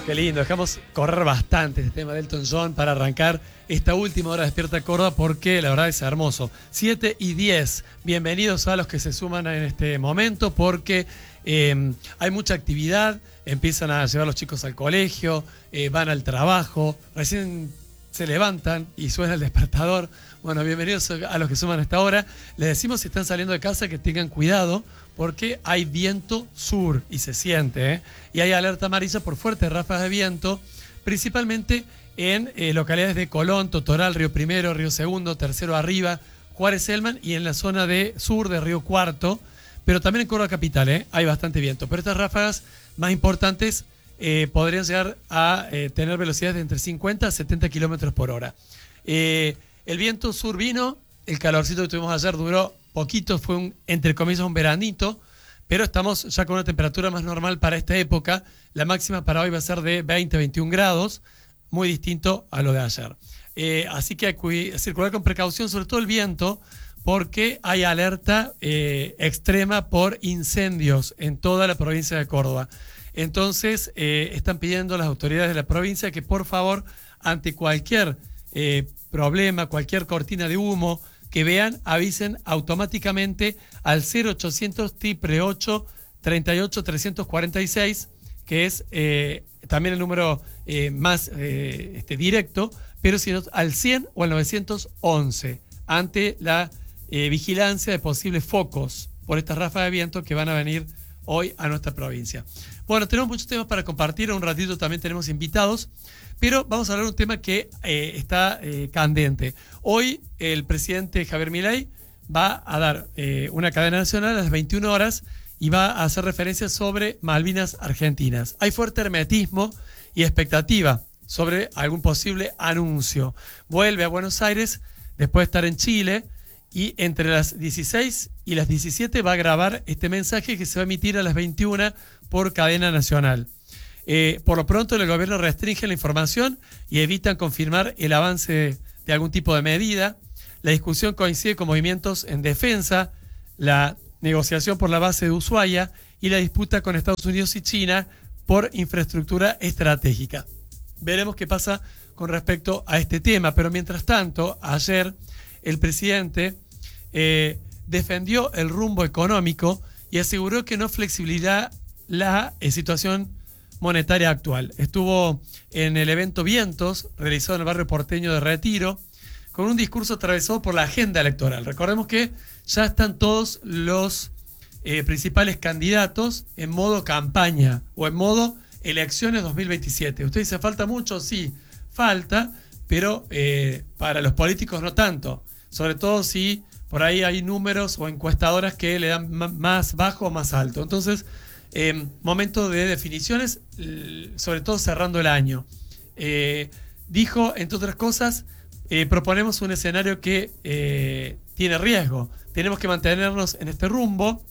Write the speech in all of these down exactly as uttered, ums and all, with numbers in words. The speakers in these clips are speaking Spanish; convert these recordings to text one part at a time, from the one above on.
Qué lindo, dejamos correr bastante este tema de Elton John para arrancar esta última hora de Despierta Córdoba porque la verdad es hermoso. siete y diez, bienvenidos a los que se suman en este momento porque eh, hay mucha actividad, empiezan a llevar los chicos al colegio, eh, van al trabajo, recién se levantan y suena el despertador. Bueno, bienvenidos a los que suman a esta hora. Les decimos si están saliendo de casa que tengan cuidado porque hay viento sur y se siente, ¿eh? Y hay alerta amarilla por fuertes ráfagas de viento, principalmente en eh, localidades de Colón, Totoral, Río Primero, Río Segundo, Tercero Arriba, Juárez Selman y en la zona de sur de Río Cuarto, pero también en Córdoba Capital, ¿eh? Hay bastante viento. Pero estas ráfagas más importantes eh, podrían llegar a eh, tener velocidades de entre cincuenta a setenta kilómetros por hora. Eh, el viento sur vino, el calorcito que tuvimos ayer duró poquito, fue un, entre comillas, un veranito, pero estamos ya con una temperatura más normal para esta época. La máxima para hoy va a ser de veinte a veintiún grados, muy distinto a lo de ayer. Eh, así que hay que circular con precaución, sobre todo el viento, porque hay alerta eh, extrema por incendios en toda la provincia de Córdoba. Entonces, eh, están pidiendo a las autoridades de la provincia que, por favor, ante cualquier eh, problema, cualquier cortina de humo que vean, avisen automáticamente al cero ochocientos, triple ocho, treinta y ocho, trescientos cuarenta y seis, que es eh, también el número eh, más eh, este, directo, pero si no, al cien o al novecientos once, ante la eh, vigilancia de posibles focos por estas ráfagas de viento que van a venir hoy a nuestra provincia. Bueno, tenemos muchos temas para compartir, un ratito también tenemos invitados, pero vamos a hablar de un tema que eh, está eh, candente. Hoy el presidente Javier Milei va a dar eh, una cadena nacional a las veintiuna horas y va a hacer referencia sobre Malvinas Argentinas. Hay fuerte hermetismo y expectativa sobre algún posible anuncio. Vuelve a Buenos Aires después de estar en Chile y entre las dieciséis y las diecisiete va a grabar este mensaje que se va a emitir a las veintiuna por cadena nacional. Eh, por lo pronto el gobierno restringe la información y evitan confirmar el avance de, de algún tipo de medida. La discusión coincide con movimientos en defensa, la negociación por la base de Ushuaia y la disputa con Estados Unidos y China por infraestructura estratégica. Veremos qué pasa con respecto a este tema, pero mientras tanto, ayer el presidente eh, defendió el rumbo económico y aseguró que no flexibilizará la eh, situación monetaria actual. Estuvo en el evento Vientos, realizado en el barrio porteño de Retiro, con un discurso atravesado por la agenda electoral. Recordemos que ya están todos los eh, principales candidatos en modo campaña o en modo elecciones dos mil veintisiete. Usted dice, ¿falta mucho? Sí, falta, pero eh, para los políticos no tanto. Sobre todo si por ahí hay números o encuestadoras que le dan más bajo o más alto. Entonces, Eh, momento de definiciones, sobre todo cerrando el año. Eh, dijo, entre otras cosas, eh, proponemos un escenario que eh, tiene riesgo. Tenemos que mantenernos en este rumbo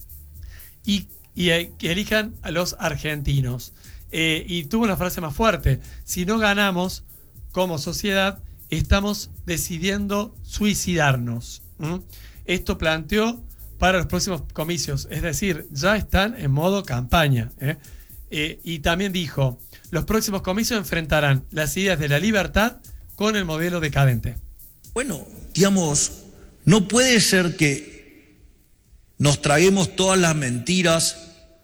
y, y eh, que elijan a los argentinos. Eh, y tuvo una frase más fuerte: si no ganamos como sociedad, estamos decidiendo suicidarnos. ¿Mm? Esto planteó para los próximos comicios, es decir, ya están en modo campaña. ¿eh? Eh, y también dijo, los próximos comicios enfrentarán las ideas de la libertad con el modelo decadente. Bueno, digamos, no puede ser que nos traguemos todas las mentiras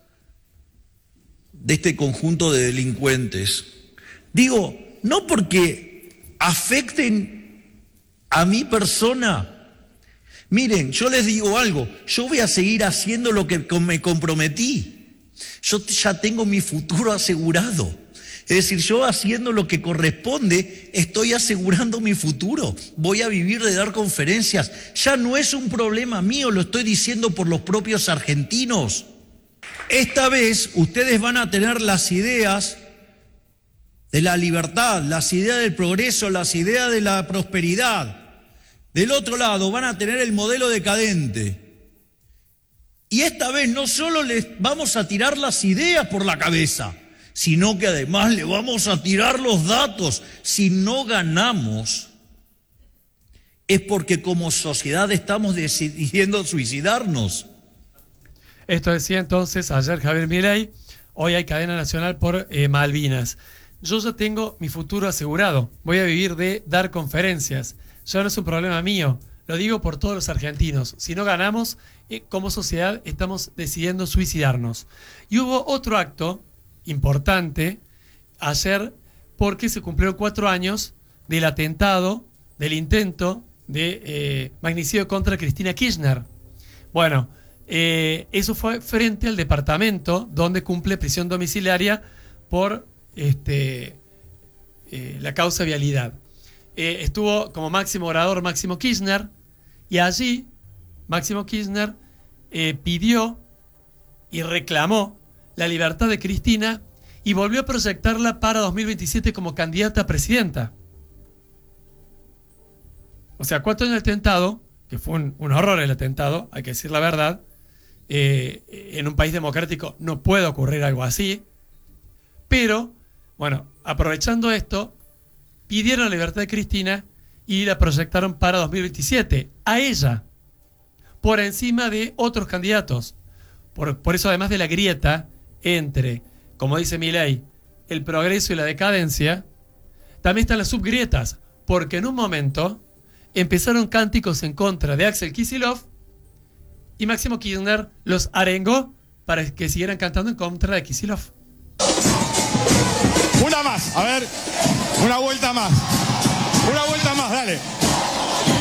de este conjunto de delincuentes. Digo, no porque afecten a mi persona. Miren, yo les digo algo, yo voy a seguir haciendo lo que me comprometí. Yo ya tengo mi futuro asegurado. Es decir, yo haciendo lo que corresponde, estoy asegurando mi futuro. Voy a vivir de dar conferencias. Ya no es un problema mío, lo estoy diciendo por los propios argentinos. Esta vez ustedes van a tener las ideas de la libertad, las ideas del progreso, las ideas de la prosperidad. Del otro lado van a tener el modelo decadente. Y esta vez no solo les vamos a tirar las ideas por la cabeza, sino que además le vamos a tirar los datos. Si no ganamos, es porque como sociedad estamos decidiendo suicidarnos. Esto decía entonces ayer Javier Milei. hoy hay cadena nacional por eh, Malvinas. Yo ya tengo mi futuro asegurado. Voy a vivir de dar conferencias. Ya no es un problema mío. Lo digo por todos los argentinos. Si no ganamos, eh, como sociedad estamos decidiendo suicidarnos. Y hubo otro acto importante ayer porque se cumplieron cuatro años del atentado, del intento de eh, magnicidio contra Cristina Kirchner. Bueno, eh, eso fue frente al departamento donde cumple prisión domiciliaria por este, eh, la causa vialidad. Eh, estuvo como máximo orador Máximo Kirchner y allí Máximo Kirchner eh, pidió y reclamó la libertad de Cristina y volvió a proyectarla para dos mil veintisiete como candidata a presidenta. O sea, cuatro años de atentado, que fue un, un horror el atentado, hay que decir la verdad. Eh, en un país democrático no puede ocurrir algo así. Pero, bueno, aprovechando esto, pidieron la libertad de Cristina y la proyectaron para dos mil veintisiete, a ella, por encima de otros candidatos. Por, por eso, además de la grieta entre, como dice Milei, el progreso y la decadencia, también están las subgrietas, porque en un momento empezaron cánticos en contra de Axel Kicillof y Máximo Kirchner los arengó para que siguieran cantando en contra de Kicillof. Una más, a ver, una vuelta más, una vuelta más, dale.